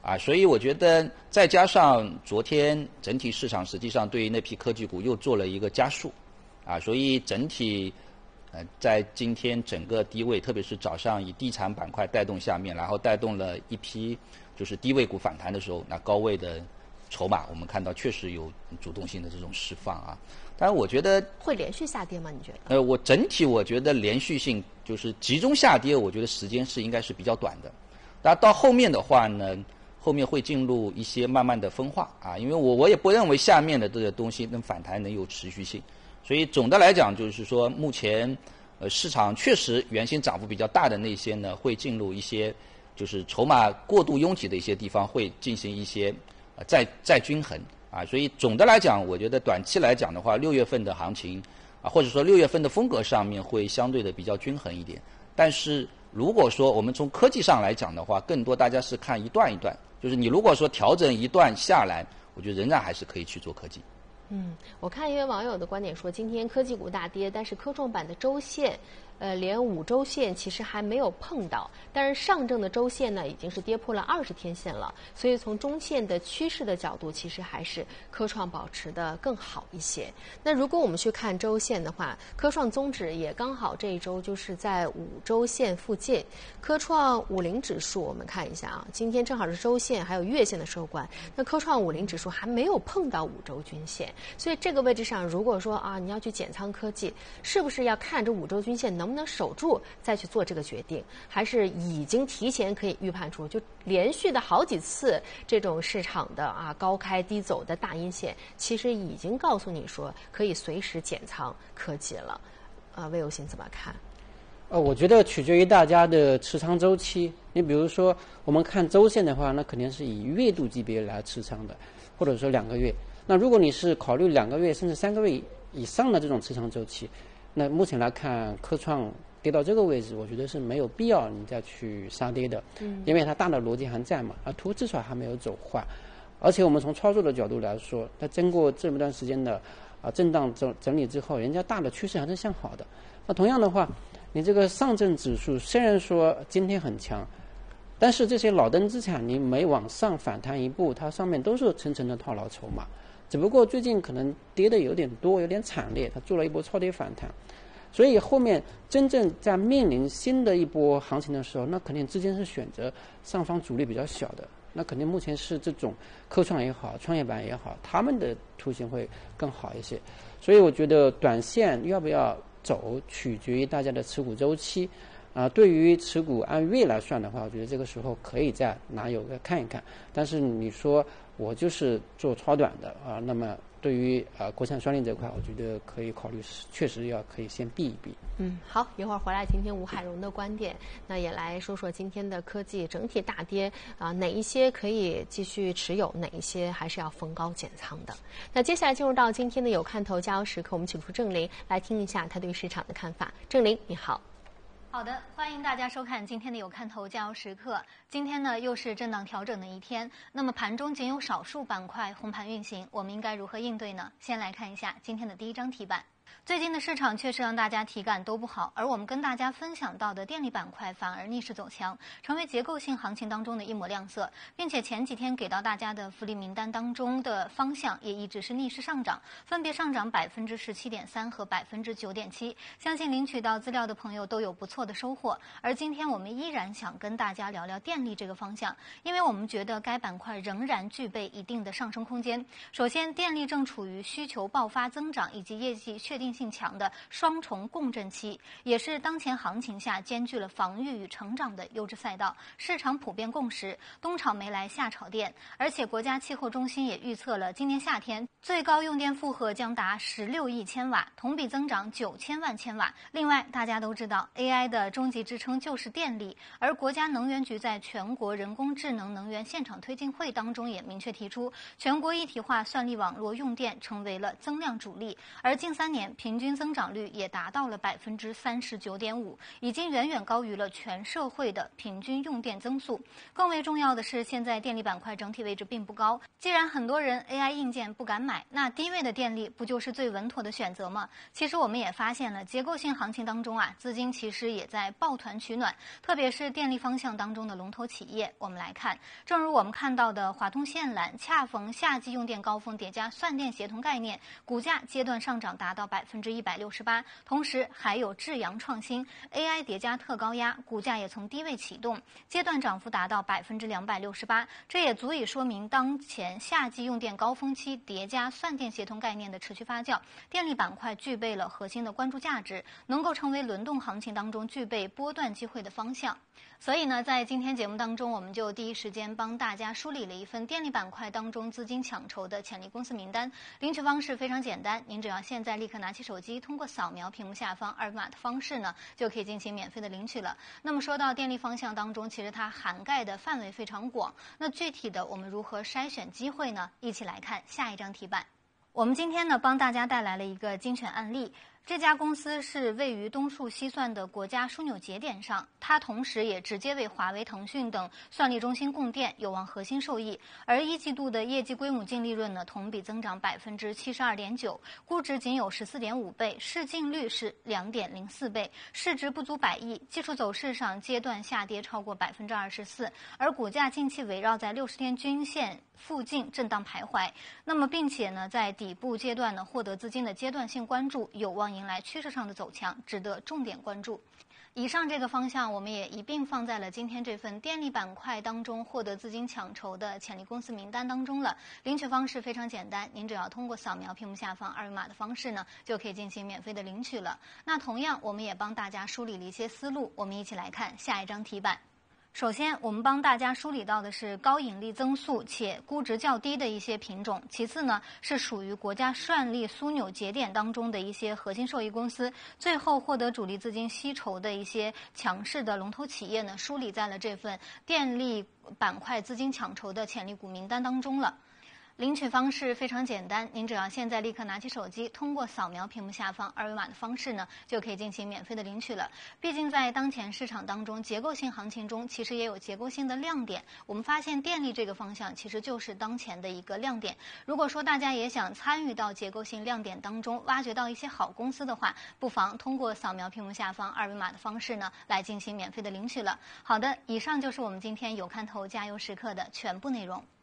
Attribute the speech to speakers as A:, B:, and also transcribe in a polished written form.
A: 所以我觉得再加上昨天整体市场实际上对于那批科技股又做了一个加速，所以整体在今天整个低位，特别是早上以地产板块带动下面，然后带动了一批就是低位股反弹的时候，那高位的筹码我们看到确实有主动性的这种释放当然我觉得
B: 会连续下跌吗？你觉得？
A: 我整体我觉得连续性就是集中下跌，我觉得时间应该是比较短的。那到后面的话呢，后面会进入一些慢慢的分化因为我也不认为下面的这个东西能反弹能有持续性，所以总的来讲就是说，目前市场确实原先涨幅比较大的那些呢，会进入一些就是筹码过度拥挤的一些地方，会进行一些再均衡所以总的来讲，我觉得短期来讲的话，6月份的行情或者说6月份的风格上面会相对的比较均衡一点。但是如果说我们从科技上来讲的话，更多大家是看一段一段，就是你如果说调整一段下来，我觉得仍然还是可以去做科技。
B: 我看一位网友的观点说，今天科技股大跌，但是科创板的周线连5周线其实还没有碰到，但是上证的周线呢已经是跌破了20天线了，所以从中线的趋势的角度，其实还是科创保持的更好一些。那如果我们去看周线的话，科创综指也刚好这一周就是在5周线附近，科创50指数我们看一下今天正好是周线还有月线的收官，那科创50指数还没有碰到5周均线，所以这个位置上如果说你要去减仓科技，是不是要看这5周均线能不能守住再去做这个决定，还是已经提前可以预判出，就连续的好几次这种市场的高开低走的大阴线，其实已经告诉你说可以随时减仓科技了。魏有新怎么看？
C: 我觉得取决于大家的持仓周期。你比如说我们看周线的话，那肯定是以月度级别来持仓的，或者说2个月。那如果你是考虑2个月甚至3个月以上的这种持仓周期，那目前来看科创跌到这个位置，我觉得是没有必要你再去杀跌的，因为它大的逻辑还在嘛，图至少还没有走坏，而且我们从操作的角度来说，它经过这么段时间的震荡整理之后，人家大的趋势还是向好的。那同样的话，你这个上证指数虽然说今天很强，但是这些老登资产你每往上反弹一步，它上面都是层层的套牢筹码，只不过最近可能跌的有点多，有点惨烈，它做了一波超跌反弹，所以后面真正在面临新的一波行情的时候，那肯定资金是选择上方阻力比较小的，那肯定目前是这种科创也好，创业板也好，他们的图形会更好一些。所以我觉得短线要不要走，取决于大家的持股周期。对于持股按月来算的话，我觉得这个时候可以再拿有个看一看。但是你说我就是做超短的那么对于国产双力这块，我觉得可以考虑，确实可以先避一避。
B: 好，一会儿回来听听吴海荣的观点，那也来说说今天的科技整体大跌哪一些可以继续持有，哪一些还是要逢高减仓的。那接下来进入到今天的有看头加油时刻，我们请出郑林来听一下他对市场的看法。郑林，你好。
D: 好的，欢迎大家收看今天的有看头加油时刻。今天呢又是震荡调整的一天，那么盘中仅有少数板块红盘运行，我们应该如何应对呢？先来看一下今天的第一张题板。最近的市场确实让大家体感都不好，而我们跟大家分享到的电力板块反而逆势走强，成为结构性行情当中的一抹亮色，并且前几天给到大家的福利名单当中的方向也一直是逆势上涨，分别上涨17.3%和9.7%，相信领取到资料的朋友都有不错的收获。而今天我们依然想跟大家聊聊电力这个方向，因为我们觉得该板块仍然具备一定的上升空间。首先，电力正处于需求爆发增长以及业绩确定性强的双重共振期，也是当前行情下兼具了防御与成长的优质赛道。市场普遍共识，冬炒煤来夏炒电，而且国家气候中心也预测了今年夏天最高用电负荷将达16亿千瓦，同比增长9000万千瓦。另外，大家都知道 AI 的终极支撑就是电力，而国家能源局在全国人工智能能源现场推进会当中也明确提出，全国一体化算力网络用电成为了增量主力。而近3年年平均增长率也达到了39.5%，已经远远高于了全社会的平均用电增速。更为重要的是，现在电力板块整体位置并不高。既然很多人 AI 硬件不敢买，那低位的电力不就是最稳妥的选择吗？其实我们也发现了，结构性行情当中资金其实也在抱团取暖，特别是电力方向当中的龙头企业。我们来看，正如我们看到的华通线缆，恰逢夏季用电高峰叠加算电协同概念，股价阶段上涨达到168%。同时还有智阳创新 AI 叠加特高压，股价也从低位启动，阶段涨幅达到268%。这也足以说明当前夏季用电高峰期叠加算电协同概念的持续发酵，电力板块具备了核心的关注价值，能够成为轮动行情当中具备波段机会的方向。所以呢，在今天节目当中，我们就第一时间帮大家梳理了一份电力板块当中资金抢筹的潜力公司名单。领取方式非常简单，您只要现在立刻拿起手机，通过扫描屏幕下方二维码的方式呢，就可以进行免费的领取了。那么说到电力方向当中，其实它涵盖的范围非常广。那具体的我们如何筛选机会呢？一起来看下一张题板。我们今天呢，帮大家带来了一个精选案例。这家公司是位于东数西算的国家枢纽节点上，它同时也直接为华为、腾讯等算力中心供电，有望核心受益。而一季度的业绩规模净利润呢，同比增长72.9%，估值仅有14.5倍，市净率是2.04倍，市值不足100亿。技术走势上阶段下跌超过24%，而股价近期围绕在60天均线附近震荡徘徊。那么，并且呢，在底部阶段呢，获得资金的阶段性关注，有望迎来趋势上的走强，值得重点关注。以上这个方向，我们也一并放在了今天这份电力板块当中获得资金抢筹的潜力公司名单当中了。领取方式非常简单，您只要通过扫描屏幕下方二维码的方式呢，就可以进行免费的领取了。那同样，我们也帮大家梳理了一些思路，我们一起来看下一张题板。首先，我们帮大家梳理到的是高引力增速且估值较低的一些品种。其次呢，是属于国家算力枢纽节点当中的一些核心受益公司。最后，获得主力资金吸筹的一些强势的龙头企业呢，梳理在了这份电力板块资金抢筹的潜力股名单当中了。领取方式非常简单，您只要现在立刻拿起手机，通过扫描屏幕下方二维码的方式呢，就可以进行免费的领取了。毕竟在当前市场当中，结构性行情中其实也有结构性的亮点。我们发现电力这个方向其实就是当前的一个亮点。如果说大家也想参与到结构性亮点当中，挖掘到一些好公司的话，不妨通过扫描屏幕下方二维码的方式呢，来进行免费的领取了。好的，以上就是我们今天有看头加油时刻的全部内容。